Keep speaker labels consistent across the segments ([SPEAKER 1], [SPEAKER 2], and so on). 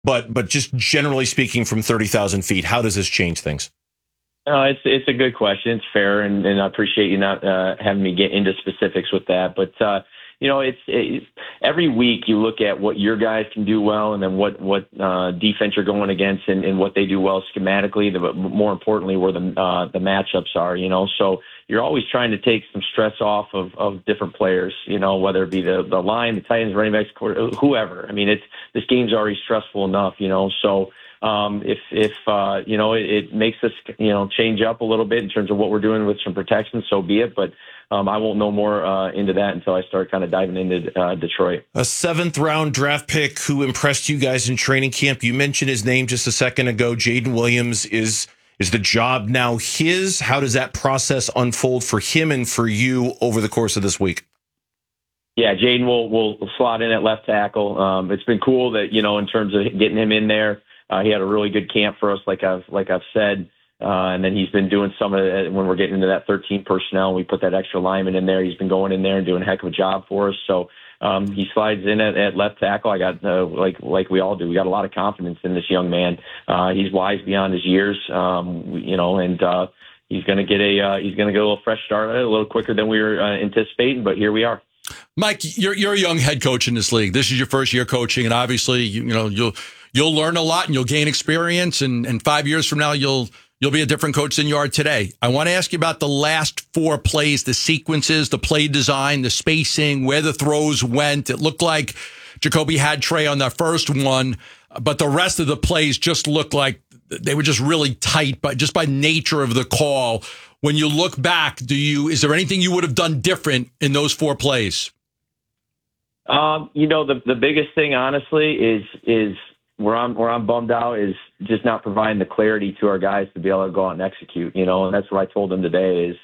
[SPEAKER 1] But just generally speaking, from 30,000 feet, how does this change things?
[SPEAKER 2] It's a good question. It's fair, and I appreciate you not having me get into specifics with that. But it's every week you look at what your guys can do well, and then what defense you're going against, and what they do well schematically. But more importantly, where the matchups are. So you're always trying to take some stress off of different players. Whether it be the line, the Titans, running backs, whoever. I mean, this game's already stressful enough. So. If it makes us, change up a little bit in terms of what we're doing with some protection, so be it. But I won't know more into that until I start kind of diving into Detroit.
[SPEAKER 1] A 7th-round draft pick who impressed you guys in training camp. You mentioned his name just a second ago. Jaden Williams. Is the job now his? How does that process unfold for him and for you over the course of this week?
[SPEAKER 2] Yeah, Jaden will slot in at left tackle. It's been cool that, in terms of getting him in there. He had a really good camp for us, like I've said, and then he's been doing some of it when we're getting into that 13 personnel. We put that extra lineman in there. He's been going in there and doing a heck of a job for us. So he slides in at left tackle. I got like we all do. We got a lot of confidence in this young man. He's wise beyond his years, and he's going to get a little fresh start, a little quicker than we were anticipating. But here we are.
[SPEAKER 3] Mike, you're a young head coach in this league. This is your first year coaching, and obviously, you'll learn a lot and you'll gain experience. And 5 years from now, you'll be a different coach than you are today. I want to ask you about the last 4 plays, the sequences, the play design, the spacing, where the throws went. It looked like Jacoby had Trey on that first one, but the rest of the plays just looked like they were just really tight, but just by nature of the call. When you look back, is there anything you would have done different in those 4 plays?
[SPEAKER 2] The biggest thing, honestly, is where I'm bummed out is just not providing the clarity to our guys to be able to go out and execute. And that's what I told them today is,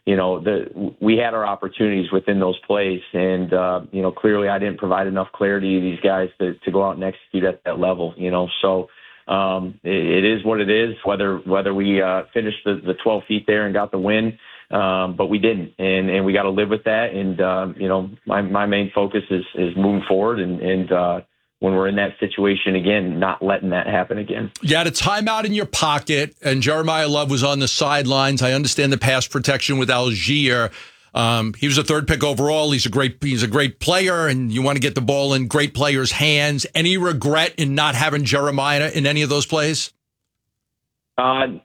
[SPEAKER 2] we had our opportunities within those plays, and clearly I didn't provide enough clarity to these guys to go out and execute at that level. So. It is what it is, whether we finished the 12 feet there and got the win, but we didn't, and we got to live with that. And my main focus is moving forward, and when we're in that situation again, not letting that happen again.
[SPEAKER 3] You had a timeout in your pocket, and Jeremiah Love was on the sidelines. I understand the pass protection with Algier. He was a 3rd pick overall. He's a great player, and you want to get the ball in great players' hands. Any regret in not having Jeremiah in any of those plays?
[SPEAKER 2] I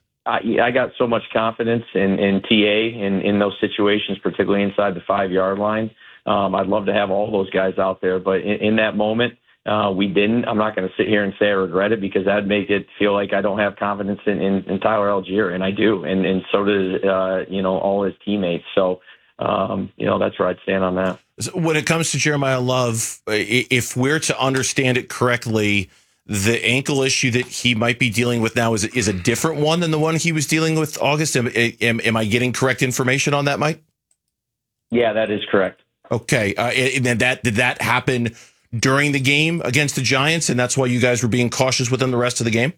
[SPEAKER 2] got so much confidence in TA in those situations, particularly inside the 5-yard line. I'd love to have all those guys out there, but in that moment, we didn't. I'm not going to sit here and say I regret it, because that'd make it feel like I don't have confidence in Tyler Algier, and I do, and so does all his teammates. So that's where I'd stand on that.
[SPEAKER 1] When it comes to Jeremiah Love, if we're to understand it correctly, the ankle issue that he might be dealing with now is a different one than the one he was dealing with August. Am I getting correct information on that, Mike?
[SPEAKER 2] Yeah, that is correct.
[SPEAKER 1] Okay, and then did that happen during the game against the Giants, and that's why you guys were being cautious with him the rest of the game?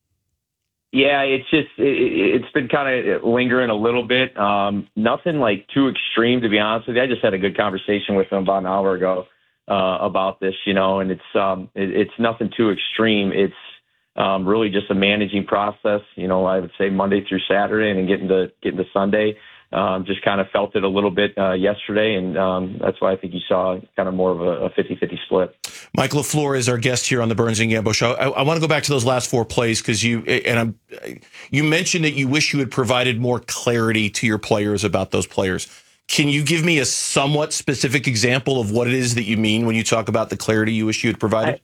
[SPEAKER 2] Yeah, it's been kind of lingering a little bit. Nothing like too extreme, to be honest with you. I just had a good conversation with him about an hour ago about this, and it's nothing too extreme. It's really just a managing process. I would say Monday through Saturday, and then getting to Sunday. Just kind of felt it a little bit yesterday, and that's why I think you saw kind of more of a 50-50 split.
[SPEAKER 1] Mike LaFleur is our guest here on the Burns and Gambo Show. I want to go back to those last 4 plays, because you mentioned that you wish you had provided more clarity to your players about those players. Can you give me a somewhat specific example of what it is that you mean when you talk about the clarity you wish you had provided?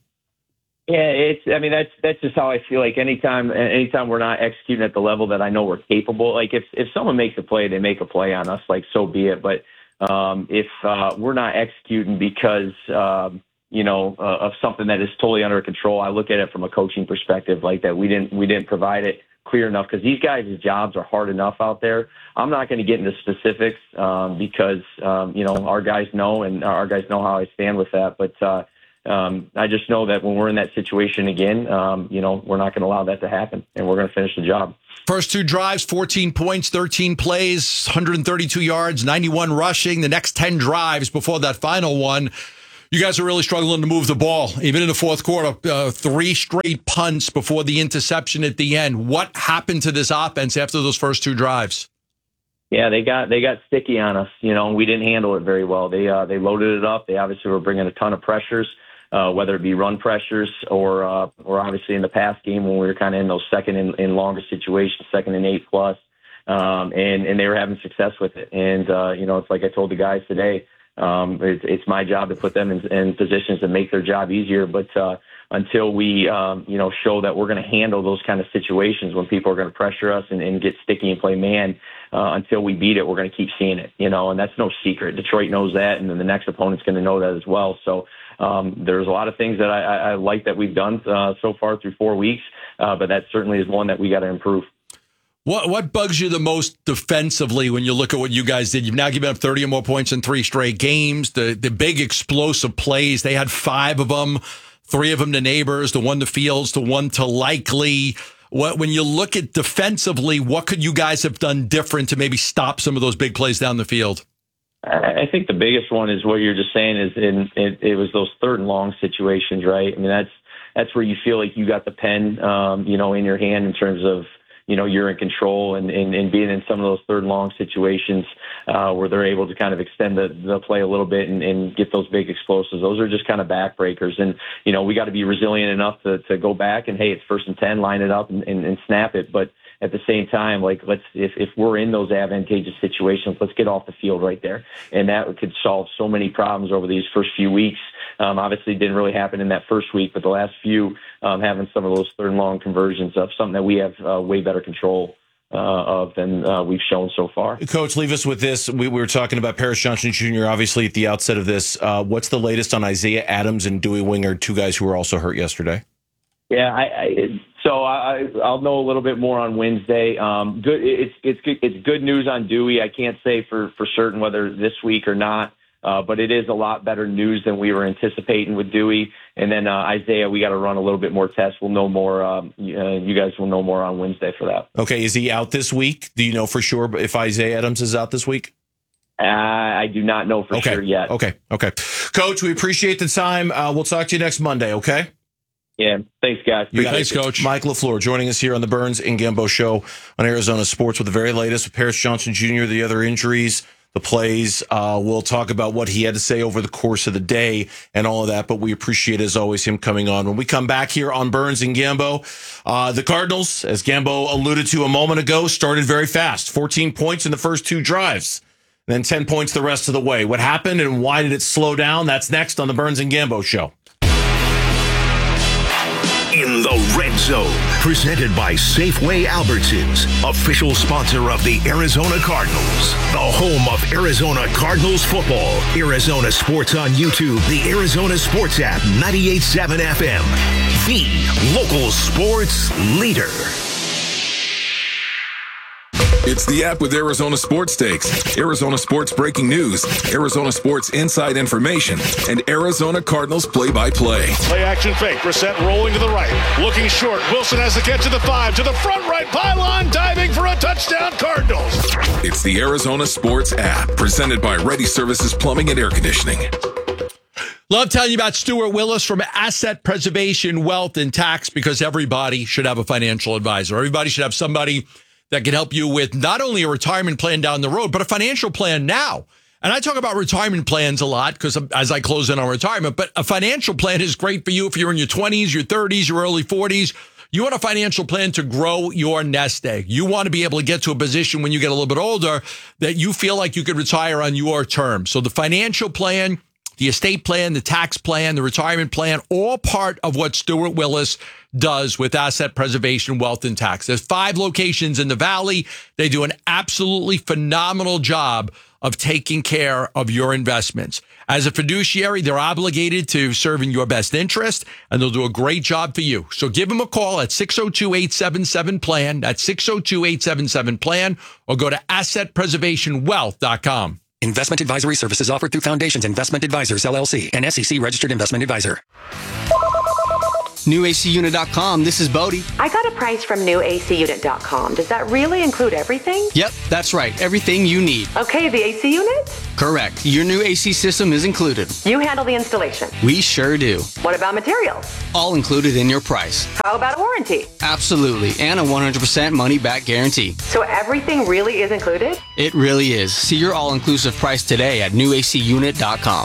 [SPEAKER 2] Yeah, that's just how I feel. Like anytime we're not executing at the level that I know we're capable. Like if someone makes a play, they make a play on us. Like so be it. But if we're not executing because of something that is totally under control, I look at it from a coaching perspective, like that we didn't provide it clear enough, because these guys' jobs are hard enough out there. I'm not going to get into specifics because our guys know, and our guys know how I stand with that. But I just know that when we're in that situation again, we're not going to allow that to happen, and we're going to finish the job.
[SPEAKER 3] First 2 drives, 14 points, 13 plays, 132 yards, 91 rushing. The next 10 drives before that final one, You guys are really struggling to move the ball. Even in the fourth quarter, 3 straight punts before the interception at the end. What happened to this offense after those first 2 drives?
[SPEAKER 2] Yeah, they got sticky on us, and we didn't handle it very well. They loaded it up. They obviously were bringing a ton of pressures, whether it be run pressures or obviously in the pass game when we were kind of in those second and longer situations, 2nd and 8+. And they were having success with it. And, it's like I told the guys today, it's my job to put them in positions that make their job easier. But until we, show that we're going to handle those kind of situations when people are going to pressure us and get sticky and play man, until we beat it, we're going to keep seeing it, and that's no secret. Detroit knows that, and then the next opponent's going to know that as well. So there's a lot of things that I like that we've done so far through 4 weeks, but that certainly is one that we got to improve.
[SPEAKER 3] What bugs you the most defensively when you look at what you guys did? You've now given up 30 or more points in 3 straight games. The big explosive plays, they had 5 of them, 3 of them to Neighbors, the 1 to Fields, the 1 to Likely. When you look at defensively, what could you guys have done different to maybe stop some of those big plays down the field?
[SPEAKER 2] I think the biggest one is what you're just saying is it was those 3rd and long situations, right? I mean, that's where you feel like you got the pen, in your hand in terms of, you're in control and being in some of those 3rd and long situations where they're able to kind of extend the play a little bit and get those big explosives. Those are just kind of backbreakers. And, we got to be resilient enough to go back and, hey, it's 1st and 10, line it up and snap it. But at the same time, like if we're in those advantageous situations, let's get off the field right there. And that could solve so many problems over these first few weeks. Obviously, it didn't really happen in that first week, but the last few, having some of those 3rd and long conversions of something that we have way better control of than we've shown so far.
[SPEAKER 1] Coach, leave us with this. We were talking about Paris Johnson Jr. obviously at the outset of this. What's the latest on Isaiah Adams and Dewey Winger, 2 guys who were also hurt yesterday?
[SPEAKER 2] Yeah, I'll know a little bit more on Wednesday. Good, it's good news on Dewey. I can't say for certain whether this week or not. But it is a lot better news than we were anticipating with Dewey. And then Isaiah, we got to run a little bit more tests. We'll know more. You guys will know more on Wednesday for that.
[SPEAKER 1] Okay. Is he out this week? Do you know for sure if Isaiah Adams is out this week?
[SPEAKER 2] I do not know for sure yet.
[SPEAKER 1] Okay. Coach, we appreciate the time. We'll talk to you next Monday, okay?
[SPEAKER 2] Yeah. Thanks, guys.
[SPEAKER 3] Thanks, Coach.
[SPEAKER 1] Mike LaFleur joining us here on the Burns and Gambo Show on Arizona Sports with the very latest with Paris Johnson Jr., the other injuries, the plays. We'll talk about what he had to say over the course of the day and all of that, but we appreciate, as always, him coming on. When we come back here on Burns and Gambo, the Cardinals, as Gambo alluded to a moment ago, started very fast. 14 points in the first 2 drives, then 10 points the rest of the way. What happened and why did it slow down? That's next on the Burns and Gambo Show.
[SPEAKER 4] In the Red Zone, presented by Safeway Albertsons, official sponsor of the Arizona Cardinals, the home of Arizona Cardinals football. Arizona Sports on YouTube, the Arizona Sports app, 98.7 FM, the local sports leader.
[SPEAKER 5] It's the app with Arizona Sports Takes, Arizona Sports breaking news, Arizona Sports inside information, and Arizona Cardinals play-by-play.
[SPEAKER 6] Play action fake. Brissett rolling to the right. Looking short. Wilson has the catch to the 5. To the front right pylon. Diving for a touchdown. Cardinals.
[SPEAKER 5] It's the Arizona Sports app, presented by Ready Services Plumbing and Air Conditioning.
[SPEAKER 3] Love telling you about Stuart Willis from Asset Preservation, Wealth, and Tax, because everybody should have a financial advisor. Everybody should have somebody that can help you with not only a retirement plan down the road, but a financial plan now. And I talk about retirement plans a lot because as I close in on retirement, but a financial plan is great for you if you're in your 20s, your 30s, your early 40s. You want a financial plan to grow your nest egg. You want to be able to get to a position when you get a little bit older that you feel like you could retire on your terms. So the financial plan, the estate plan, the tax plan, the retirement plan, all part of what Stuart Willis does with Asset Preservation, Wealth, and Tax. There's 5 locations in the Valley. They do an absolutely phenomenal job of taking care of your investments. As a fiduciary, they're obligated to serve in your best interest, and they'll do a great job for you. So give them a call at 602-877-PLAN. That's 602-877-PLAN, or go to assetpreservationwealth.com.
[SPEAKER 7] Investment advisory services offered through Foundations Investment Advisors, LLC, an SEC-registered investment advisor. NewACUnit.com, this is Bodie.
[SPEAKER 8] I got a price from NewACUnit.com. Does that really include everything?
[SPEAKER 7] Yep, that's right. Everything you need.
[SPEAKER 8] Okay, the AC unit?
[SPEAKER 7] Correct. Your new AC system is included.
[SPEAKER 8] You handle the installation.
[SPEAKER 7] We sure do.
[SPEAKER 8] What about materials?
[SPEAKER 7] All included in your price.
[SPEAKER 8] How about a warranty?
[SPEAKER 7] Absolutely. And a 100% money-back guarantee.
[SPEAKER 8] So everything really is included?
[SPEAKER 7] It really is. See your all-inclusive price today at NewACUnit.com.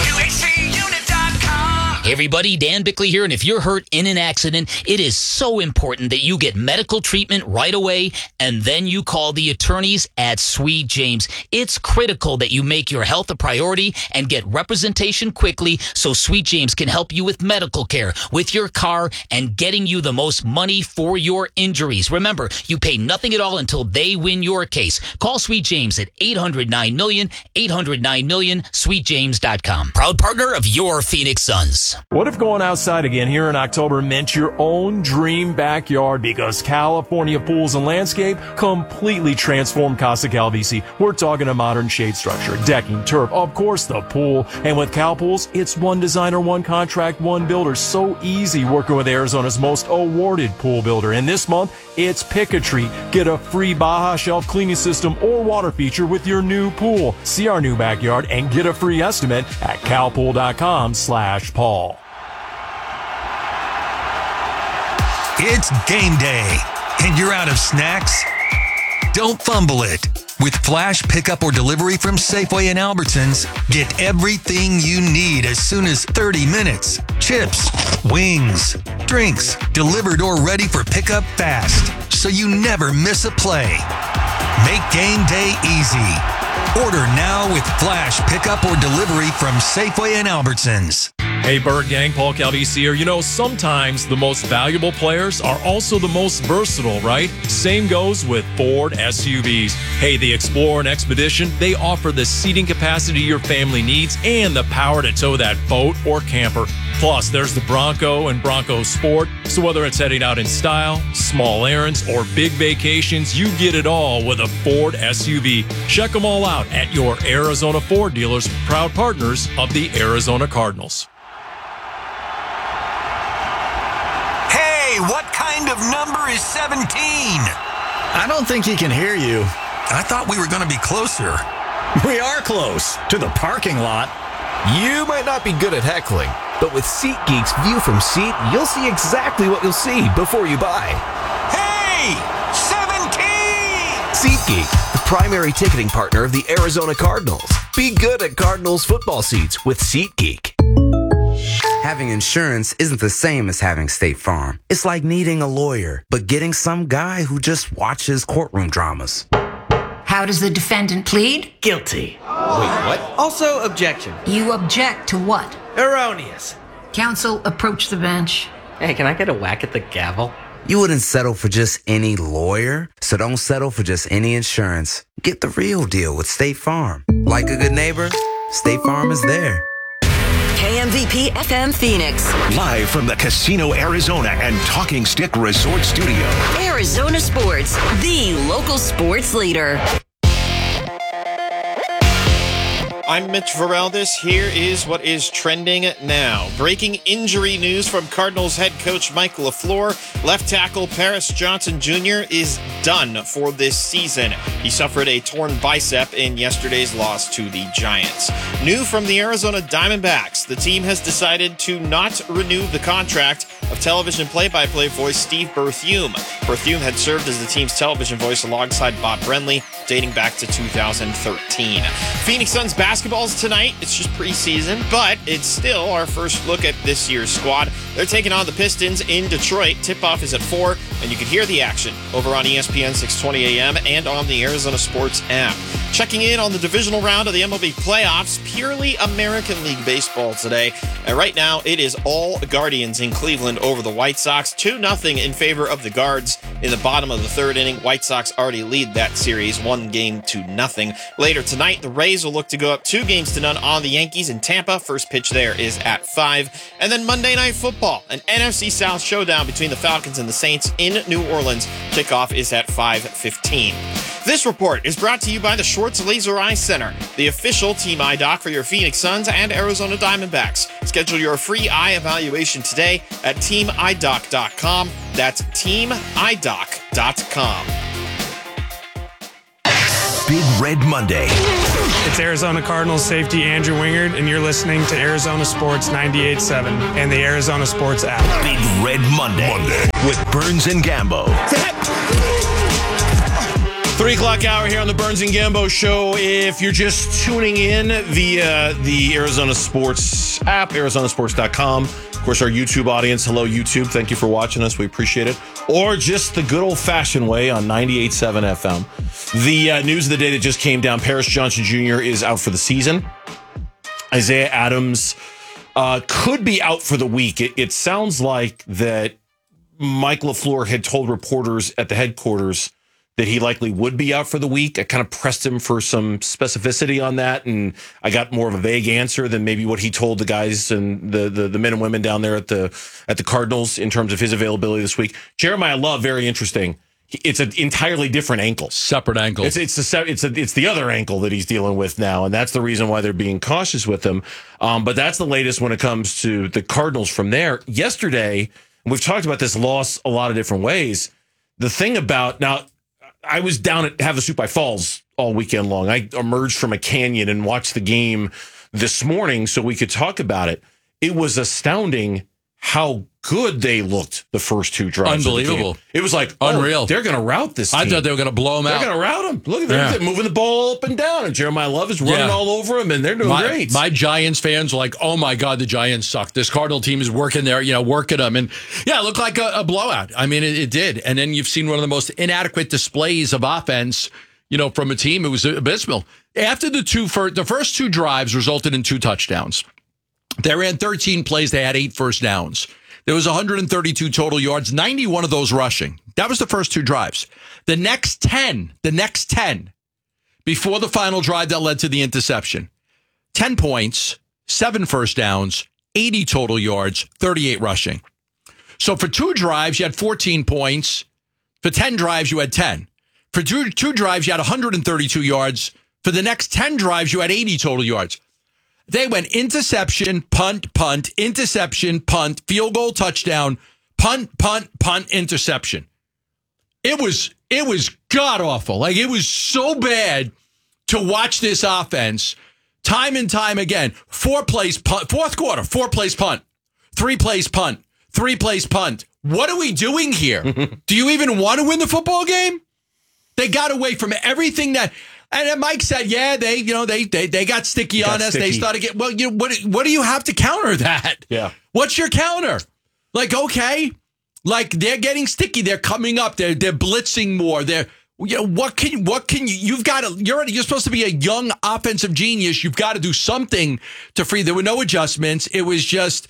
[SPEAKER 9] Hey everybody, Dan Bickley here, and if you're hurt in an accident, it is so important that you get medical treatment right away, and then you call the attorneys at Sweet James. It's critical that you make your health a priority and get representation quickly so Sweet James can help you with medical care, with your car, and getting you the most money for your injuries. Remember, you pay nothing at all until they win your case. Call Sweet James at 800-9-MILLION, 800-9-MILLION, sweetjames.com. Proud partner of your Phoenix Suns.
[SPEAKER 10] What if going outside again here in October meant your own dream backyard? Because California Pools and Landscape completely transformed Casa Calvisi. We're talking a modern shade structure, decking, turf, of course the pool. And with Cal Pools, it's one designer, one contract, one builder. So easy working with Arizona's most awarded pool builder. And this month, it's Pick a Treat. Get a free Baja Shelf cleaning system or water feature with your new pool. See our new backyard and get a free estimate at calpool.com/Paul.
[SPEAKER 11] It's game day, and you're out of snacks? Don't fumble it. With Flash Pickup or Delivery from Safeway and Albertsons, get everything you need as soon as 30 minutes. Chips, wings, drinks, delivered or ready for pickup fast, so you never miss a play. Make game day easy. Order now with Flash Pickup or Delivery from Safeway and Albertsons.
[SPEAKER 10] Hey, Bird Gang, Paul Calvisi here. You know, sometimes the most valuable players are also the most versatile, right? Same goes with Ford SUVs. Hey, the Explorer and Expedition, they offer the seating capacity your family needs and the power to tow that boat or camper. Plus, there's the Bronco and Bronco Sport. So whether it's heading out in style, small errands, or big vacations, you get it all with a Ford SUV. Check them all out at your Arizona Ford dealers, proud partners of the Arizona Cardinals.
[SPEAKER 11] Hey, what kind of number is 17?
[SPEAKER 12] I don't think he can hear you.
[SPEAKER 11] I thought we were going to be closer.
[SPEAKER 12] We are close to the parking lot.
[SPEAKER 13] You might not be good at heckling, but with SeatGeek's View from Seat, you'll see exactly what you'll see before you buy.
[SPEAKER 11] Hey, 17!
[SPEAKER 13] SeatGeek, the primary ticketing partner of the Arizona Cardinals. Be good at Cardinals football seats with SeatGeek.
[SPEAKER 14] Having insurance isn't the same as having State Farm. It's like needing a lawyer, but getting some guy who just watches courtroom dramas.
[SPEAKER 15] How does the defendant plead?
[SPEAKER 16] Guilty.
[SPEAKER 17] Wait, what? Also, objection.
[SPEAKER 15] You object to what?
[SPEAKER 16] Erroneous.
[SPEAKER 15] Counsel, approach the bench.
[SPEAKER 17] Hey, can I get a whack at the gavel?
[SPEAKER 14] You wouldn't settle for just any lawyer, so don't settle for just any insurance. Get the real deal with State Farm. Like a good neighbor, State Farm is there.
[SPEAKER 18] KMVP FM Phoenix.
[SPEAKER 4] Live from the Casino Arizona and Talking Stick Resort Studio.
[SPEAKER 18] Arizona Sports, the local sports leader.
[SPEAKER 19] I'm Mitch Varaldis. Here is what is trending now. Breaking injury news from Cardinals head coach Michael LaFleur. Left tackle Paris Johnson Jr. is done for this season. He suffered a torn bicep in yesterday's loss to the Giants. New from the Arizona Diamondbacks. The team has decided to not renew the contract of television play-by-play voice Steve Berthume. Berthume had served as the team's television voice alongside Bob Brenly dating back to 2013. Phoenix Suns basketball's tonight. It's just preseason, but it's still our first look at this year's squad. They're taking on the Pistons in Detroit. Tip-off is at 4, and you can hear the action over on ESPN 620 AM and on the Arizona Sports app. Checking in on the divisional round of the MLB playoffs, purely American League baseball today. And right now, it is all Guardians in Cleveland over the White Sox. 2-0 in favor of the Guards in the bottom of the third inning. White Sox already lead that series 1-0. Later tonight, the Rays will look to go up 2-0 on the Yankees in Tampa. First pitch there is at 5. And then Monday Night Football, an NFC South showdown between the Falcons and the Saints in New Orleans. Kickoff is at 5:15. This report is brought to you by the Schwartz Laser Eye Center, the official Team Eye Doc for your Phoenix Suns and Arizona Diamondbacks. Schedule your free eye evaluation today at teamidoc.com. That's teamidoc.com.
[SPEAKER 4] Big Red Monday.
[SPEAKER 16] It's Arizona Cardinals safety Andrew Wingard, and you're listening to Arizona Sports 98.7 and the Arizona Sports app.
[SPEAKER 4] Big Red Monday with Burns and Gambo.
[SPEAKER 1] 3 o'clock hour here on the Burns and Gambo Show. If you're just tuning in via the Arizona Sports app, arizonasports.com. Of course, our YouTube audience, hello, YouTube. Thank you for watching us. We appreciate it. Or just the good old-fashioned way on 98.7 FM. The news of the day that just came down, Paris Johnson Jr. is out for the season. Isaiah Adams could be out for the week. It sounds like that Mike LaFleur had told reporters at the headquarters that he likely would be out for the week. I kind of pressed him for some specificity on that, and I got more of a vague answer than maybe what he told the guys and the men and women down there at the Cardinals in terms of his availability this week. Jeremiah Love, very interesting. It's an entirely different ankle,
[SPEAKER 3] separate ankle.
[SPEAKER 1] It's the other ankle that he's dealing with now, and that's the reason why they're being cautious with him. But that's the latest when it comes to the Cardinals. From there, yesterday, and we've talked about this loss a lot of different ways. The thing about now. I was down at Havasupai Falls all weekend long. I emerged from a canyon and watched the game this morning so we could talk about it. It was astounding how good they looked the first two drives.
[SPEAKER 3] Unbelievable.
[SPEAKER 1] It was like,
[SPEAKER 3] unreal.
[SPEAKER 1] They're going to rout this team.
[SPEAKER 3] I thought they were going to blow them out.
[SPEAKER 1] They're going to rout them. Look, they're moving the ball up and down, and Jeremiah Love is running all over them, and they're doing great.
[SPEAKER 3] My Giants fans were like, oh, my God, the Giants suck. This Cardinal team is working there, working them. And, it looked like a blowout. I mean, it did. And then you've seen one of the most inadequate displays of offense, from a team. It was abysmal. After the first two drives resulted in 2 touchdowns. They ran 13 plays. They had 8 first downs. There was 132 total yards, 91 of those rushing. That was the first 2 drives. The next 10, before the final drive that led to the interception, 10 points, 7 first downs, 80 total yards, 38 rushing. So for 2 drives, you had 14 points. For 10 drives, you had 10. For two drives, you had 132 yards. For the next 10 drives, you had 80 total yards. They went interception, punt, interception, punt, field goal, touchdown, punt, interception. It was god awful. Like, it was so bad to watch this offense time and time again. 4 plays punt, fourth quarter, 4 plays punt, 3 plays punt, 3 plays punt. What are we doing here? Do you even want to win the football game? They got away from everything that. And Mike said, they got sticky on us. They started getting, what do you have to counter that?
[SPEAKER 1] Yeah.
[SPEAKER 3] What's your counter? Like, okay, like they're getting sticky. They're coming up. They're blitzing more. What can you've got to, you're supposed to be a young offensive genius. You've got to do something to free. There were no adjustments. It was just,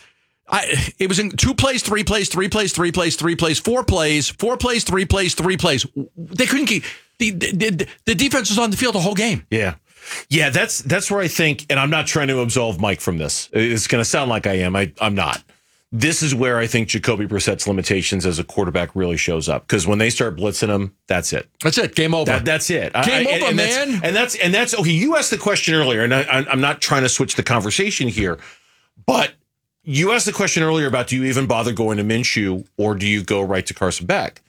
[SPEAKER 3] it was in 2 plays, 3 plays, 3 plays, 3 plays, 3 plays, 4 plays, 4 plays, 3 plays, 3 plays. They couldn't keep. The defense was on the field the whole game.
[SPEAKER 1] Yeah. That's where I think, and I'm not trying to absolve Mike from this. It's going to sound like I am. I'm not. This is where I think Jacoby Brissett's limitations as a quarterback really shows up, because when they start blitzing him, that's it.
[SPEAKER 3] That's it. Game over.
[SPEAKER 1] That's it.
[SPEAKER 3] Game over, man.
[SPEAKER 1] And that's okay. You asked the question earlier, and I'm not trying to switch the conversation here, but you asked the question earlier about, do you even bother going to Minshew, or do you go right to Carson Beck?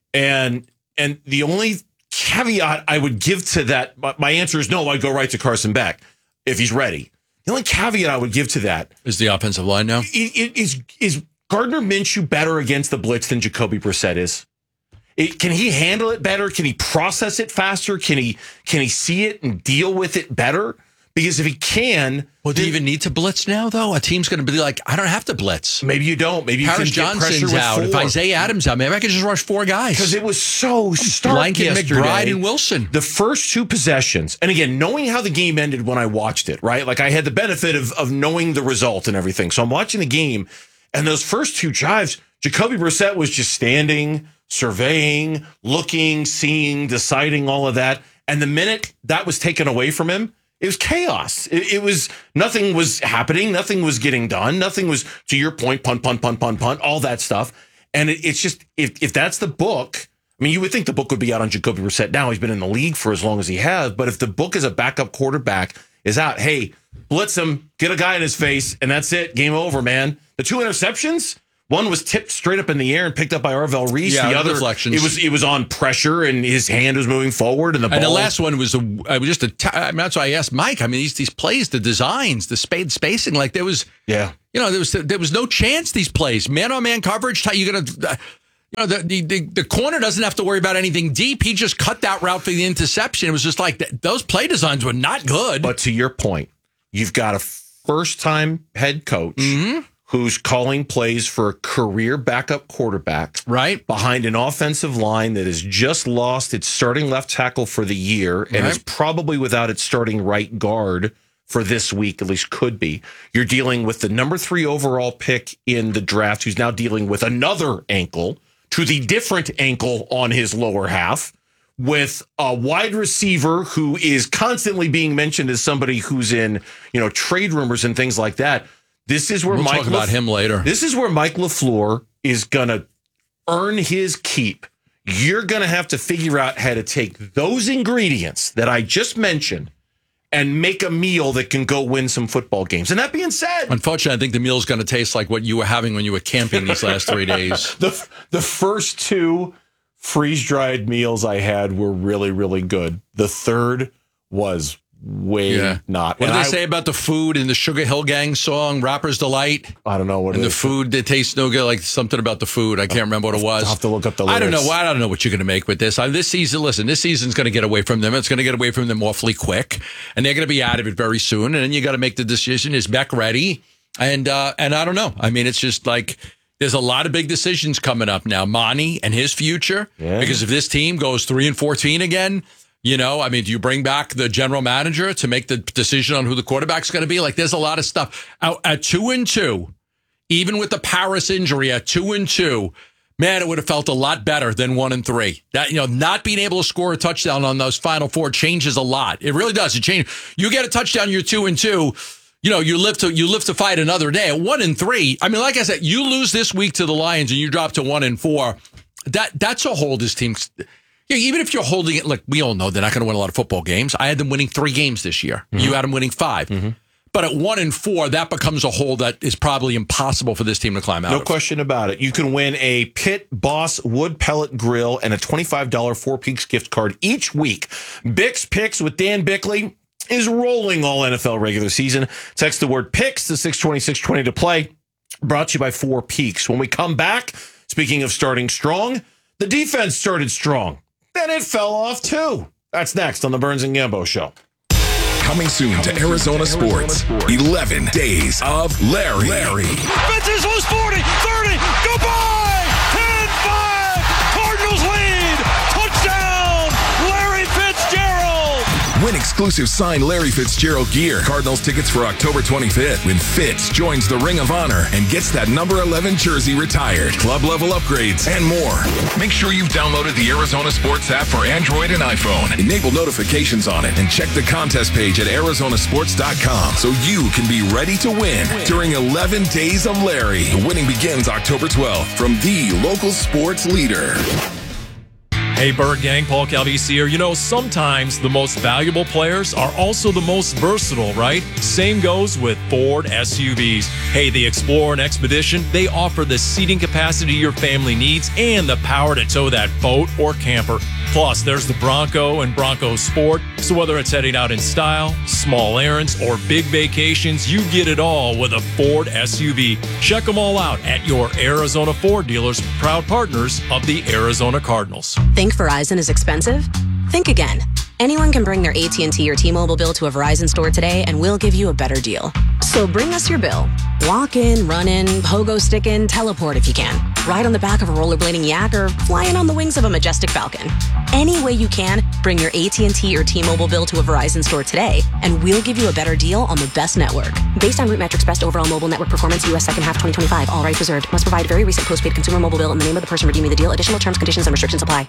[SPEAKER 1] And the only caveat I would give to that, my answer is no, I'd go right to Carson Beck if he's ready. The only caveat I would give to that
[SPEAKER 3] is the offensive line now.
[SPEAKER 1] Is Gardner Minshew better against the blitz than Jacoby Brissett is? Can he handle it better? Can he process it faster? Can he see it and deal with it better? Because if he can...
[SPEAKER 3] Well, do you even need to blitz now, though? A team's going to be like, I don't have to blitz.
[SPEAKER 1] Maybe you don't. Maybe you
[SPEAKER 3] Paris
[SPEAKER 1] can get pressure
[SPEAKER 3] Johnson's
[SPEAKER 1] with
[SPEAKER 3] out.
[SPEAKER 1] 4.
[SPEAKER 3] If Isaiah Adams out, maybe I could just rush 4 guys.
[SPEAKER 1] Because it was so stark
[SPEAKER 3] Blanket,
[SPEAKER 1] yesterday.
[SPEAKER 3] McBride, and Wilson.
[SPEAKER 1] The first 2 possessions, and again, knowing how the game ended when I watched it, right? Like, I had the benefit of knowing the result and everything. So I'm watching the game, and those first 2 drives, Jacoby Brissett was just standing, surveying, looking, seeing, deciding, all of that. And the minute that was taken away from him, it was chaos. It was, nothing was happening. Nothing was getting done. Nothing was, to your point, punt, all that stuff. And it's just, if that's the book, I mean, you would think the book would be out on Jacoby Brissett now. He's been in the league for as long as he has. But if the book as a backup quarterback is out, hey, blitz him, get a guy in his face, and that's it. Game over, man. The 2 interceptions, one was tipped straight up in the air and picked up by Arvell Reese.
[SPEAKER 3] Yeah,
[SPEAKER 1] the other,
[SPEAKER 3] deflections.
[SPEAKER 1] it was on pressure, and his hand was moving forward, and the ball.
[SPEAKER 3] And the last one was just that's why I asked Mike. I mean, these plays, the designs, the spacing, like there was, there was no chance. These plays, man-on-man coverage. You gonna, the corner doesn't have to worry about anything deep. He just cut that route for the interception. It was just like those play designs were not good.
[SPEAKER 1] But to your point, you've got a first-time head coach. Who's calling plays for a career backup quarterback,
[SPEAKER 3] right,
[SPEAKER 1] behind an offensive line that has just lost its starting left tackle for the year and is probably without its starting right guard for this week, at least could be. You're dealing with the number 3 overall pick in the draft, who's now dealing with another ankle to the different ankle on his lower half, with a wide receiver who is constantly being mentioned as somebody who's in, trade rumors and things like that. This is where
[SPEAKER 3] we'll talk about him later.
[SPEAKER 1] This is where Mike LaFleur is going to earn his keep. You're going to have to figure out how to take those ingredients that I just mentioned and make a meal that can go win some football games. And that being said,
[SPEAKER 3] unfortunately, I think the meal's going to taste like what you were having when you were camping these last 3 days.
[SPEAKER 1] The first 2 freeze-dried meals I had were really, really good. The third was not.
[SPEAKER 3] What do they say about the food in the Sugar Hill Gang song, Rapper's Delight?
[SPEAKER 1] I don't know what
[SPEAKER 3] and
[SPEAKER 1] it
[SPEAKER 3] the
[SPEAKER 1] is.
[SPEAKER 3] food that tastes no good, like something about the food. I can't remember what it was.
[SPEAKER 1] I'll have to look up the lyrics.
[SPEAKER 3] I don't know what you're going to make with this. This season's going to get away from them. It's going to get away from them awfully quick, and they're going to be out of it very soon. And then you got to make the decision: is Beck ready? And I don't know. I mean, it's just like there's a lot of big decisions coming up now. Monty and his future, because if this team goes 3-14 again. Do you bring back the general manager to make the decision on who the quarterback's going to be? Like, there's a lot of stuff. At 2-2, even with the Paris injury, at 2-2, man, it would have felt a lot better than 1-3. That, not being able to score a touchdown on those final 4 changes a lot. It really does. It changes. You get a touchdown, you're 2-2. You live to fight another day. At 1-3, I mean, like I said, you lose this week to the Lions and you drop to 1-4. That's a hold this team. Yeah, even if you're holding it, look, we all know they're not going to win a lot of football games. I had them winning 3 games this year. You had them winning 5. But at 1-4, that becomes a hole that is probably impossible for this team to climb out of.
[SPEAKER 1] No question about it. You can win a Pit Boss wood pellet grill and a $25 Four Peaks gift card each week. Bix Picks with Dan Bickley is rolling all NFL regular season. Text the word PICKS to 620-620 to play. Brought to you by Four Peaks. When we come back, speaking of starting strong, the defense started strong. Then it fell off, too. That's next on the Burns and Gambo Show.
[SPEAKER 5] Coming soon to Arizona Sports, 11 Days of Larry.
[SPEAKER 6] Fences loose 40, 30, goodbye! 10-5, Cardinals lead! Touchdown, Larry Fitzgerald!
[SPEAKER 5] Win exclusive signed Larry Fitzgerald gear. Cardinals tickets for October 25th when Fitz joins the Ring of Honor and gets that number 11 jersey retired. Club level upgrades and more. Make sure you've downloaded the Arizona Sports app for Android and iPhone. Enable notifications on it and check the contest page at arizonasports.com so you can be ready to win during 11 Days of Larry. The winning begins October 12th from the local sports leader.
[SPEAKER 10] Hey, Bird Gang, Paul Calvisi here. Sometimes the most valuable players are also the most versatile, right? Same goes with Ford SUVs. Hey, the Explorer and Expedition, they offer the seating capacity your family needs and the power to tow that boat or camper. Plus, there's the Bronco and Bronco Sport. So whether it's heading out in style, small errands, or big vacations, you get it all with a Ford SUV. Check them all out at your Arizona Ford dealers, proud partners of the Arizona Cardinals.
[SPEAKER 20] Think Verizon is expensive? Think again. Anyone can bring their AT&T or T-Mobile bill to a Verizon store today and we'll give you a better deal. So bring us your bill. Walk in, run in, pogo stick in, teleport if you can. Ride on the back of a rollerblading yak or fly in on the wings of a majestic falcon. Any way you can, bring your AT&T or T-Mobile bill to a Verizon store today and we'll give you a better deal on the best network. Based on RootMetrics Best Overall Mobile Network Performance, U.S. Second Half 2025. All rights reserved. Must provide very recent postpaid consumer mobile bill in the name of the person redeeming the deal. Additional terms, conditions, and restrictions apply.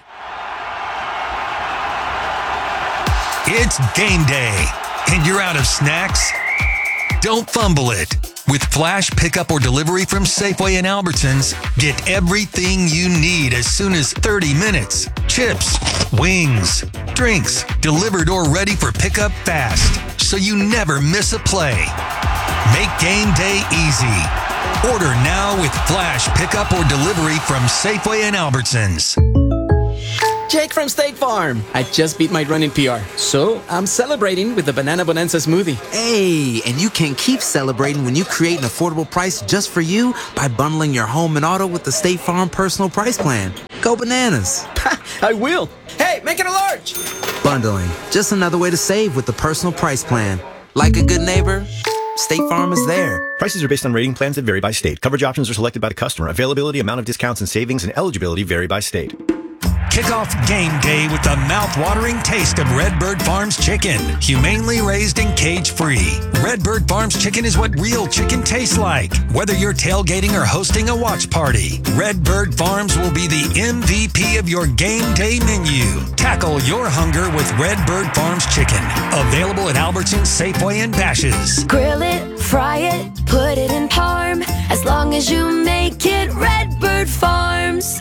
[SPEAKER 11] It's game day, and you're out of snacks? Don't fumble it. With flash pickup or delivery from Safeway and Albertsons, get everything you need as soon as 30 minutes. Chips, wings, drinks, delivered or ready for pickup fast, so you never miss a play. Make game day easy. Order now with flash pickup or delivery from Safeway and Albertsons.
[SPEAKER 17] Jake from State Farm. I just beat my running PR, so I'm celebrating with the Banana Bonanza smoothie.
[SPEAKER 14] Hey, and you can keep celebrating when you create an affordable price just for you by bundling your home and auto with the State Farm Personal Price Plan. Go bananas.
[SPEAKER 17] I will. Hey, make it a large.
[SPEAKER 14] Bundling, just another way to save with the Personal Price Plan. Like a good neighbor, State Farm is there.
[SPEAKER 21] Prices are based on rating plans that vary by state. Coverage options are selected by the customer. Availability, amount of discounts and savings, and eligibility vary by state.
[SPEAKER 11] Kick off game day with the mouth-watering taste of Redbird Farms chicken. Humanely raised and cage-free. Redbird Farms chicken is what real chicken tastes like. Whether you're tailgating or hosting a watch party, Redbird Farms will be the MVP of your game day menu. Tackle your hunger with Redbird Farms chicken. Available at Albertsons, Safeway, and Bash's'.
[SPEAKER 22] Grill it, fry it, put it in parm. As long as you make it Redbird Farms.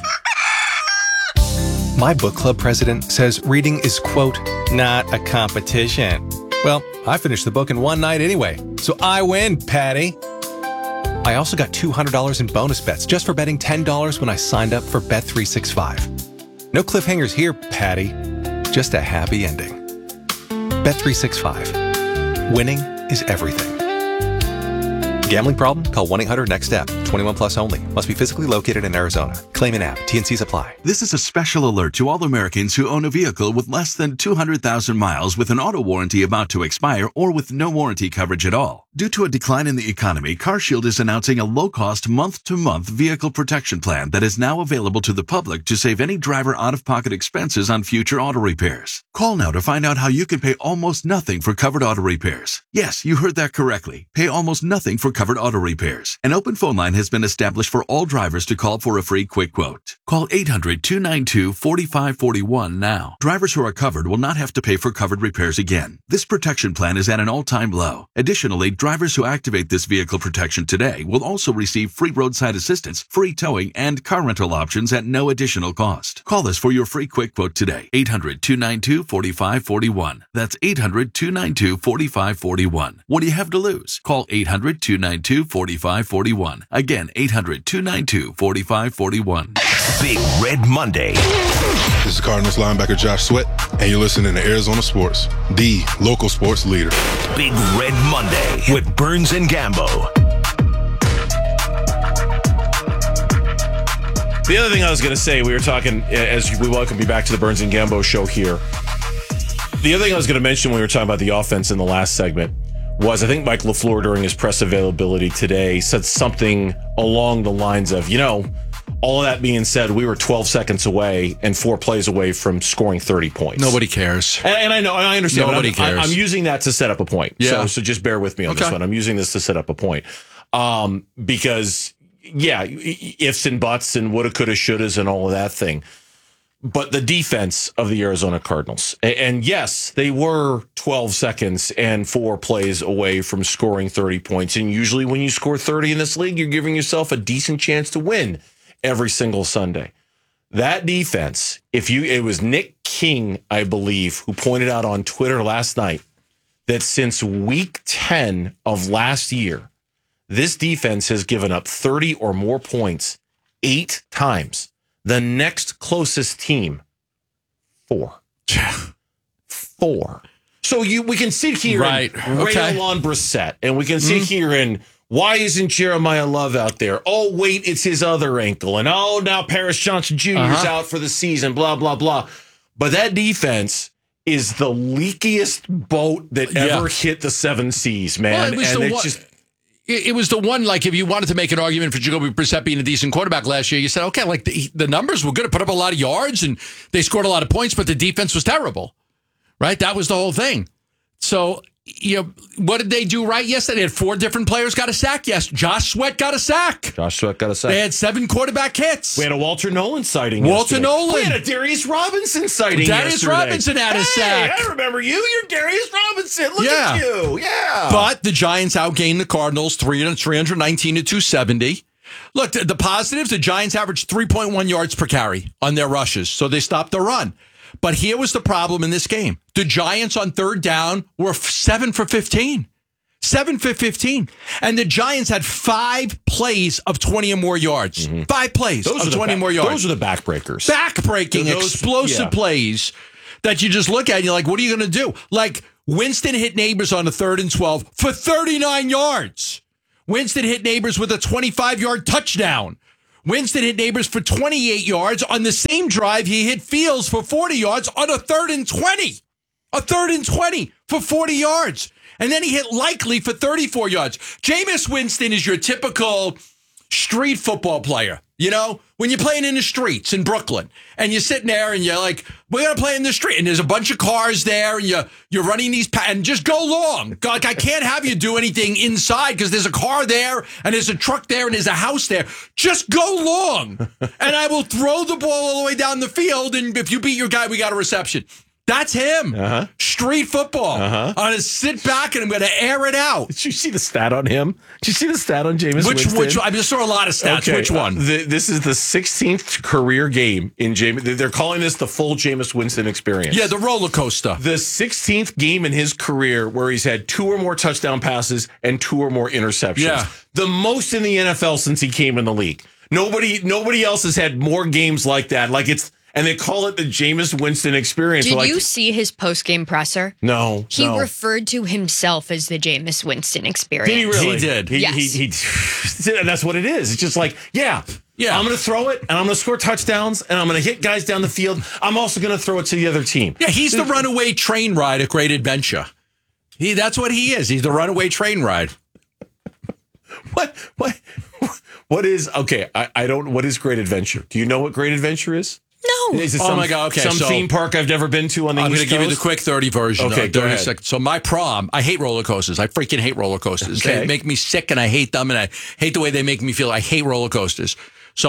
[SPEAKER 23] My book club president says reading is, quote, not a competition. Well, I finished the book in one night anyway, so I win, Patty. I also got $200 in bonus bets just for betting $10 when I signed up for Bet365. No cliffhangers here, Patty. Just a happy ending. Bet365. Winning is everything. Gambling problem? Call 1-800-NEXT-STEP. 21 plus only. Must be physically located in Arizona. Claim in app. T&Cs apply.
[SPEAKER 24] This is a special alert to all Americans who own a vehicle with less than 200,000 miles with an auto warranty about to expire or with no warranty coverage at all. Due to a decline in the economy, CarShield is announcing a low-cost month-to-month vehicle protection plan that is now available to the public to save any driver out-of-pocket expenses on future auto repairs. Call now to find out how you can pay almost nothing for covered auto repairs. Yes, you heard that correctly. Pay almost nothing for covered auto repairs. An open phone line has been established for all drivers to call for a free quick quote. Call 800-292-4541 now. Drivers who are covered will not have to pay for covered repairs again. This protection plan is at an all-time low. Additionally, drivers who activate this vehicle protection today will also receive free roadside assistance, free towing, and car rental options at no additional cost. Call us for your free quick quote today. 800-292-4541. That's 800-292-4541. What do you have to lose? Call 800-292-4541. Again, 800-292-4541.
[SPEAKER 4] Big Red Monday.
[SPEAKER 25] This is Cardinals linebacker Josh Sweat, and you're listening to Arizona Sports, the local sports leader.
[SPEAKER 4] Big Red Monday with Burns and Gambo.
[SPEAKER 1] The other thing I was going to say, we were talking, as we welcome you back to the Burns and Gambo show here. The other thing I was going to mention when we were talking about the offense in the last segment was, I think Mike LaFleur during his press availability today said something along the lines of, all of that being said, we were 12 seconds away and 4 plays away from scoring 30 points.
[SPEAKER 3] Nobody cares.
[SPEAKER 1] And I know, I understand.
[SPEAKER 3] Nobody cares.
[SPEAKER 1] I'm using that to set up a point.
[SPEAKER 3] Yeah.
[SPEAKER 1] So just bear with me on this one. I'm using this to set up a point. Because, ifs and buts and woulda, coulda, shouldas and all of that thing. But the defense of the Arizona Cardinals, and yes, they were 12 seconds and 4 plays away from scoring 30 points. And usually when you score 30 in this league, you're giving yourself a decent chance to win every single Sunday. That defense, it was Nick King, I believe, who pointed out on Twitter last night that since week 10 of last year, this defense has given up 30 or more points 8 times. The next closest team, 4. 4. So we can sit here and rail on Brissett, and we can sit here and why isn't Jeremiah Love out there? Oh, wait, it's his other ankle. And now Paris Johnson Jr. is out for the season, blah, blah, blah. But that defense is the leakiest boat that ever hit the 7 seas, man.
[SPEAKER 3] Well, it was the one, like, if you wanted to make an argument for Jacoby Brissett being a decent quarterback last year, you said, okay, like, the numbers were good to put up a lot of yards, and they scored a lot of points, but the defense was terrible, right? That was the whole thing. So what did they do right yesterday? They had 4 different players got a sack. Yes, Josh Sweat got a sack. They had 7 quarterback hits.
[SPEAKER 1] We had a Walter Nolan sighting.
[SPEAKER 3] Walter Nolan.
[SPEAKER 1] We had a Darius Robinson sighting.
[SPEAKER 3] Darius Robinson had a sack.
[SPEAKER 1] I remember you. You're Darius Robinson. Look at you. Yeah.
[SPEAKER 3] But the Giants outgained the Cardinals 319 to 270. Look, the positives, the Giants averaged 3.1 yards per carry on their rushes, so they stopped the run. But here was the problem in this game. The Giants on third down were 7 for 15. 7 for 15. And the Giants had 5 plays of 20 or more yards. 5 plays of 20 or more yards.
[SPEAKER 1] Those are the backbreakers.
[SPEAKER 3] Backbreaking, explosive plays that you just look at and you're like, what are you going to do? Like Winston hit Neighbors on a 3rd and 12 for 39 yards. Winston hit Neighbors with a 25-yard touchdown. Winston hit Neighbors for 28 yards. On the same drive, he hit Fields for 40 yards on a 3rd and 20. A 3rd and 20 for 40 yards. And then he hit Likely for 34 yards. Jameis Winston is your typical street football player. You know, when you're playing in the streets in Brooklyn and you're sitting there and you're like, we're going to play in the street. And there's a bunch of cars there and you're running these and just go long. Like, I can't have you do anything inside because there's a car there and there's a truck there and there's a house there. Just go long. And I will throw the ball all the way down the field. And if you beat your guy, we got a reception. That's him. Street football. I'm going to sit back and I'm going to air it out.
[SPEAKER 1] Did you see the stat on him? Did you see the stat on Jameis Winston?
[SPEAKER 3] Which I just saw a lot of stats.
[SPEAKER 1] Okay.
[SPEAKER 3] Which one?
[SPEAKER 1] This is the 16th career game in Jameis. They're calling this the full Jameis Winston experience.
[SPEAKER 3] Yeah, the roller coaster.
[SPEAKER 1] The 16th game in his career where he's had 2 or more touchdown passes and 2 or more interceptions.
[SPEAKER 3] Yeah.
[SPEAKER 1] The most in the NFL since he came in the league. Nobody else has had more games like that. And they call it the Jameis Winston experience.
[SPEAKER 2] Did you see his post-game presser?
[SPEAKER 1] No.
[SPEAKER 2] He referred to himself as the Jameis Winston experience.
[SPEAKER 1] Did he really?
[SPEAKER 3] He did.
[SPEAKER 1] He that's what it is. It's just like, I'm going to throw it, and I'm going to score touchdowns, and I'm going to hit guys down the field. I'm also going to throw it to the other team.
[SPEAKER 3] Yeah, he's the runaway train ride at Great Adventure. That's what he is. He's the runaway train ride.
[SPEAKER 1] What is, okay, I don't, what is Great Adventure? Do you know what Great Adventure is?
[SPEAKER 2] No.
[SPEAKER 1] Is it
[SPEAKER 3] my God. Okay.
[SPEAKER 1] Some theme park I've never been to on the East Coast?
[SPEAKER 3] I'm going to give you the quick 30 version.
[SPEAKER 1] Okay, go ahead.
[SPEAKER 3] Seconds. So my prom, I hate roller coasters. I freaking hate roller coasters.
[SPEAKER 1] Okay.
[SPEAKER 3] They make me sick and I hate them and I hate the way they make me feel. I hate roller coasters. So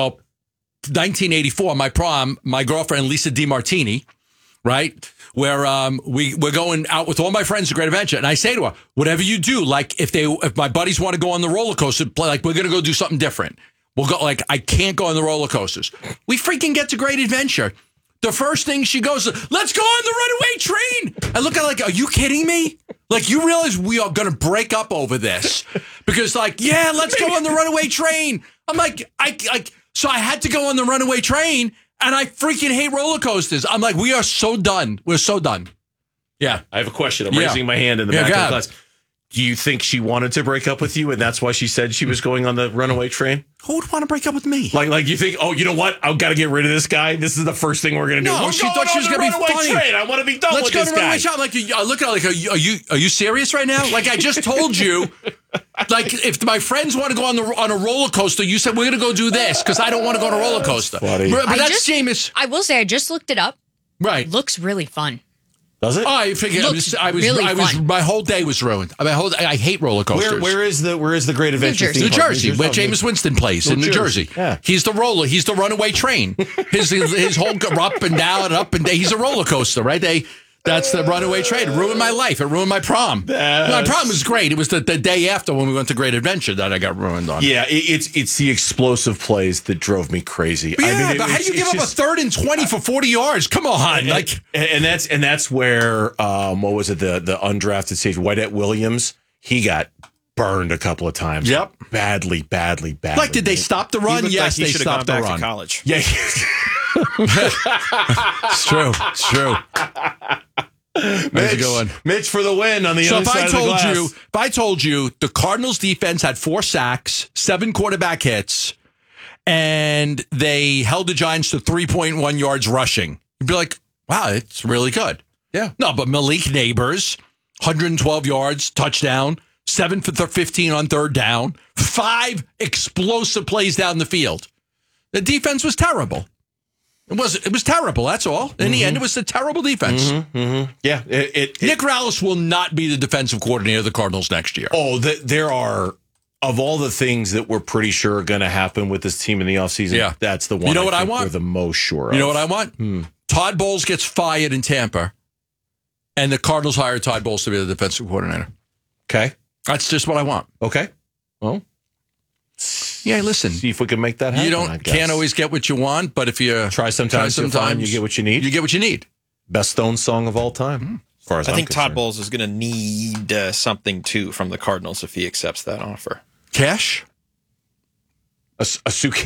[SPEAKER 3] 1984, my prom, my girlfriend, Lisa DiMartini, right? Where we're going out with all my friends to Great Adventure. And I say to her, whatever you do, like if my buddies want to go on the roller coaster, like we're going to go do something different. We'll go, like, I can't go on the roller coasters. We freaking get to Great Adventure. The first thing she goes, let's go on the runaway train. I look at her like, are you kidding me? Like, you realize we are going to break up over this? Because, like, yeah, let's go on the runaway train. I'm like, so I had to go on the runaway train, and I freaking hate roller coasters. I'm like, we are so done. We're so done. Yeah.
[SPEAKER 1] I have a question. I'm raising my hand in the back of the class. Do you think she wanted to break up with you, and that's why she said she was going on the runaway train?
[SPEAKER 3] Who would want to break up with me?
[SPEAKER 1] Like you think, oh, you know what? I've got to get rid of this guy. This is the first thing we're going to do.
[SPEAKER 3] No, she thought she was going to be funny.
[SPEAKER 1] Train. I want to be done with this guy.
[SPEAKER 3] Let's go to runaway train. Like, look at her like, are you serious right now? Like, I just told you, like, if my friends want to go on a roller coaster, you said we're going to go do this because I don't want to go on a roller coaster.
[SPEAKER 1] Funny.
[SPEAKER 3] But that's Jameis.
[SPEAKER 2] I will say, I just looked it up.
[SPEAKER 3] Right.
[SPEAKER 2] Looks really fun.
[SPEAKER 1] Does it?
[SPEAKER 3] Oh, I figured my whole day was ruined. I hate roller coasters.
[SPEAKER 1] Where is the Great Adventure?
[SPEAKER 3] New Jersey, where Jameis Winston plays in New Jersey.
[SPEAKER 1] Yeah.
[SPEAKER 3] He's the runaway train. His whole up and down, up and down. He's a roller coaster, right? That's the runaway train. It ruined my life. It ruined my prom. My prom was great. It was the day after when we went to Great Adventure that I got ruined on.
[SPEAKER 1] Yeah, it's the explosive plays that drove me crazy.
[SPEAKER 3] Yeah, but how do you give up a 3rd and 20 for 40 yards? Come on,
[SPEAKER 1] and that's where what was it? The undrafted safety Whitette Williams. He got burned a couple of times.
[SPEAKER 3] Yep,
[SPEAKER 1] badly.
[SPEAKER 3] Like, did they stop the run? Yes, they stopped the run.
[SPEAKER 19] To college.
[SPEAKER 1] Yeah,
[SPEAKER 3] it's true. It's true.
[SPEAKER 1] Mitch for the win on the other side of the glass.
[SPEAKER 3] If I told you the Cardinals defense had 4 sacks, 7 quarterback hits, and they held the Giants to 3.1 yards rushing, you'd be like, wow, it's really good.
[SPEAKER 1] Yeah.
[SPEAKER 3] No, but Malik Neighbors, 112 yards, touchdown, 7 for 15 on third down, 5 explosive plays down the field. The defense was terrible. It was terrible. That's all. In the end, it was a terrible defense.
[SPEAKER 1] Yeah.
[SPEAKER 3] Nick Rallis will not be the defensive coordinator of the Cardinals next year.
[SPEAKER 1] Oh, there are, of all the things that we're pretty sure are going to happen with this team in the offseason, that's the one I want? We're the most sure of.
[SPEAKER 3] You know what I want? Todd Bowles gets fired in Tampa, and the Cardinals hire Todd Bowles to be the defensive coordinator.
[SPEAKER 1] Okay.
[SPEAKER 3] That's just what I want.
[SPEAKER 1] Okay. Well,
[SPEAKER 3] yeah, listen.
[SPEAKER 1] See if we can make that happen.
[SPEAKER 3] You can't always get what you want, but if you
[SPEAKER 1] try sometimes you get what you need.
[SPEAKER 3] You get what you need.
[SPEAKER 1] Best Stones song of all time, as far as
[SPEAKER 19] I think
[SPEAKER 1] concerned.
[SPEAKER 19] Todd Bowles is going to need something too from the Cardinals if he accepts that offer.
[SPEAKER 3] Cash?
[SPEAKER 19] Just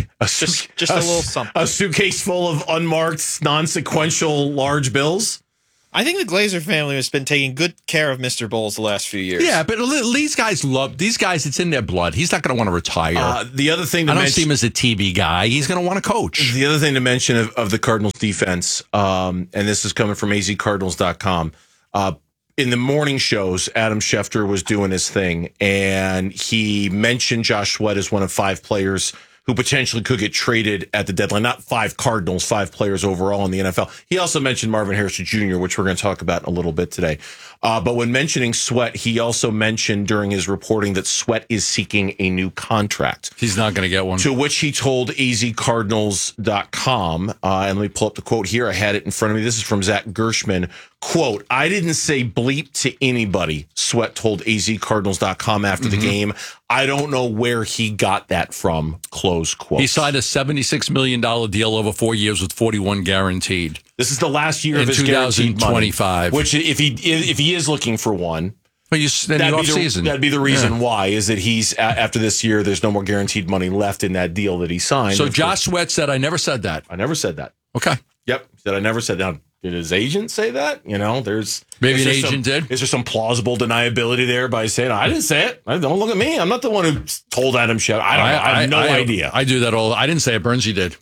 [SPEAKER 19] a little something.
[SPEAKER 1] A suitcase full of unmarked, non-sequential large bills.
[SPEAKER 19] I think the Glazer family has been taking good care of Mr. Bowles the last few years.
[SPEAKER 3] Yeah, but these guys, it's in their blood. He's not going to want to retire.
[SPEAKER 1] The other thing
[SPEAKER 3] I don't see him as a TV guy. He's going to want to coach.
[SPEAKER 1] The other thing to mention of the Cardinals defense, and this is coming from azcardinals.com, in the morning shows, Adam Schefter was doing his thing, and he mentioned Josh Sweat as one of 5 players who potentially could get traded at the deadline. Not 5 Cardinals, 5 players overall in the NFL. He also mentioned Marvin Harrison Jr., which we're going to talk about in a little bit today. But when mentioning Sweat, he also mentioned during his reporting that Sweat is seeking a new contract.
[SPEAKER 3] He's not going to get one.
[SPEAKER 1] To which he told azcardinals.com, and let me pull up the quote here. I had it in front of me. This is from Zach Gershman. Quote, I didn't say bleep to anybody, Sweat told azcardinals.com after the game. I don't know where he got that from, close quote.
[SPEAKER 3] He signed a $76 million deal over 4 years with 41 guaranteed.
[SPEAKER 1] This is the last year of his guaranteed money, which if he is looking for one, that'd be the reason why, is that he's, after this year, there's no more guaranteed money left in that deal that he signed.
[SPEAKER 3] So Josh Sweat said, I never said that.
[SPEAKER 1] I never said that.
[SPEAKER 3] Okay.
[SPEAKER 1] Yep. Said I never said that. Did his agent say that? You know, there's...
[SPEAKER 3] Maybe an agent did.
[SPEAKER 1] Is there some plausible deniability there by saying, I didn't say it? Don't look at me. I'm not the one who told Adam Schefter. I have no idea.
[SPEAKER 3] I do that all. I didn't say it. Bernsey did.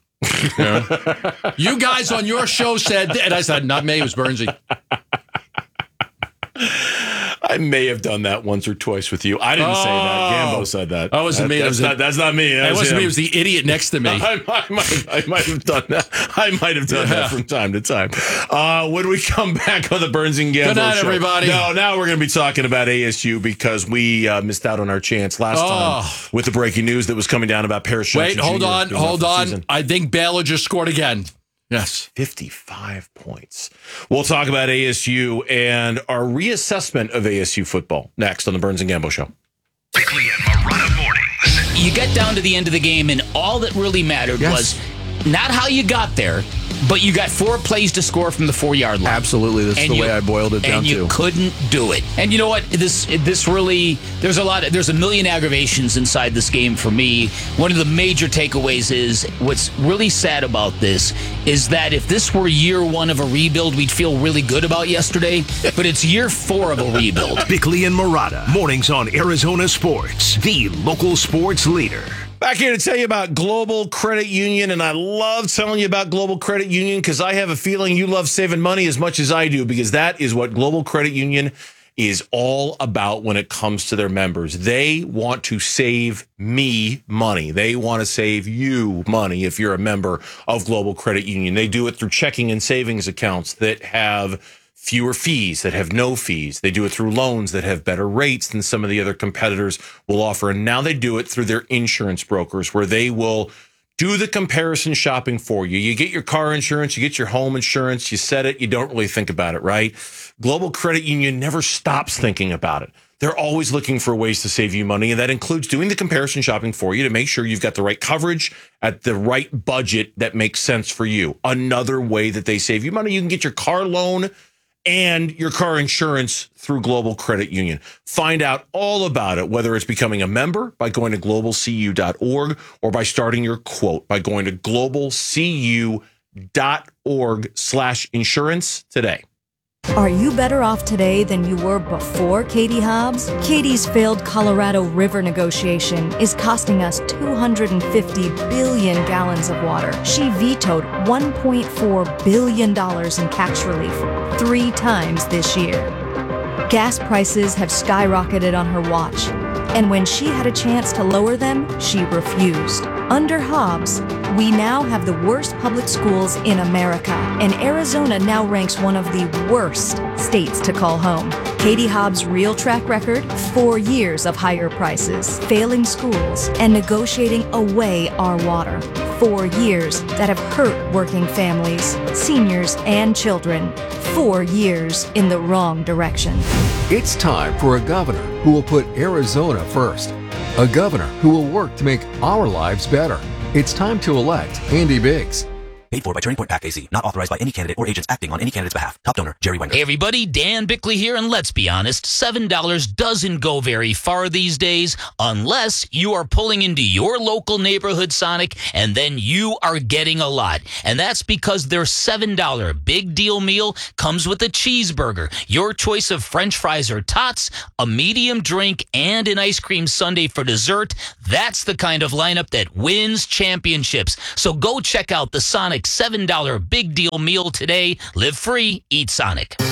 [SPEAKER 3] You guys on your show said, and I said, not me, it was Bernsey.
[SPEAKER 1] I may have done that once or twice with you. I didn't say that. Gambo said that.
[SPEAKER 3] That wasn't me.
[SPEAKER 1] That's not me.
[SPEAKER 3] That wasn't me. It was the idiot next to me.
[SPEAKER 1] I might have done that. I might have done that from time to time. When we come back on the Burns and Gambo
[SPEAKER 3] Good night,
[SPEAKER 1] show,
[SPEAKER 3] everybody.
[SPEAKER 1] No, now we're going to be talking about ASU because we missed out on our chance last time with the breaking news that was coming down about Paris Johnson.
[SPEAKER 3] Wait, hold on. I think Baylor just scored again. Yes.
[SPEAKER 1] 55 points. We'll talk about ASU and our reassessment of ASU football next on the Burns and Gambo Show.
[SPEAKER 4] Bickley and Marotta mornings.
[SPEAKER 7] You get down to the end of the game, and all that really mattered was not how you got there, but you got 4 plays to score from the 4-yard line.
[SPEAKER 8] Absolutely. That's the way I boiled it down to.
[SPEAKER 7] And you couldn't do it. And you know what? This really, there's a million aggravations inside this game for me. One of the major takeaways is what's really sad about this is that if this were year 1 of a rebuild, we'd feel really good about yesterday, but it's year 4 of a rebuild.
[SPEAKER 4] Bickley and Marotta, mornings on Arizona Sports, the local sports leader.
[SPEAKER 1] Back here to tell you about Global Credit Union, and I love telling you about Global Credit Union because I have a feeling you love saving money as much as I do, because that is what Global Credit Union is all about when it comes to their members. They want to save me money. They want to save you money if you're a member of Global Credit Union. They do it through checking and savings accounts that have fewer fees, that have no fees. They do it through loans that have better rates than some of the other competitors will offer. And now they do it through their insurance brokers, where they will do the comparison shopping for you. You get your car insurance, you get your home insurance, you set it, you don't really think about it, right? Global Credit Union never stops thinking about it. They're always looking for ways to save you money, and that includes doing the comparison shopping for you to make sure you've got the right coverage at the right budget that makes sense for you. Another way that they save you money, you can get your car loan and your car insurance through Global Credit Union. Find out all about it, whether it's becoming a member by going to globalcu.org or by starting your quote by going to globalcu.org/insurance today.
[SPEAKER 9] Are you better off today than you were before Katie Hobbs? Katie's failed Colorado River negotiation is costing us 250 billion gallons of water. She vetoed $1.4 billion in tax relief 3 times this year. Gas prices have skyrocketed on her watch, and when she had a chance to lower them, she refused. Under Hobbs, we now have the worst public schools in America, and Arizona now ranks one of the worst states to call home. Katie Hobbs' real track record? 4 years of higher prices, failing schools, and negotiating away our water. 4 years that have hurt working families, seniors, and children. 4 years in the wrong direction.
[SPEAKER 12] It's time for a governor who will put Arizona first. A governor who will work to make our lives better. It's time to elect Andy Biggs.
[SPEAKER 13] Paid for by Turning Point PAC AC. Not authorized by any candidate or agents acting on any candidate's behalf. Top donor, Jerry Wenger.
[SPEAKER 7] Hey everybody, Dan Bickley here, and let's be honest, $7 doesn't go very far these days unless you are pulling into your local neighborhood Sonic, and then you are getting a lot. And that's because their $7 big deal meal comes with a cheeseburger, your choice of French fries or tots, a medium drink, and an ice cream sundae for dessert. That's the kind of lineup that wins championships. So go check out the Sonic $7 big deal meal today. Live free, eat Sonic.